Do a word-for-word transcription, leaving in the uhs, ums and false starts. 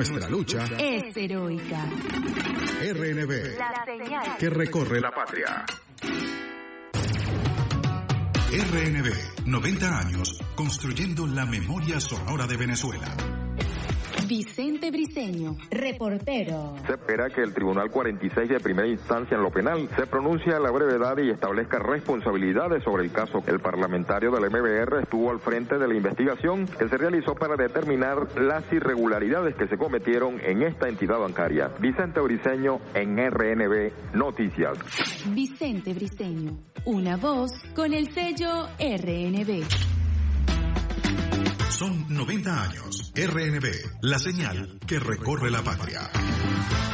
Nuestra lucha es heroica. R N B, La señal que recorre la patria. R N B, noventa años construyendo la memoria sonora de Venezuela. Vicente Briceño, reportero. Se espera que el Tribunal cuarenta y seis de primera instancia en lo penal se pronuncie a la brevedad y establezca responsabilidades sobre el caso. El parlamentario del M B R estuvo al frente de la investigación que se realizó para determinar las irregularidades que se cometieron en esta entidad bancaria. Vicente Briceño en R N B Noticias. Vicente Briceño, una voz con el sello R N B. Son noventa años. R N B, la señal que recorre la patria.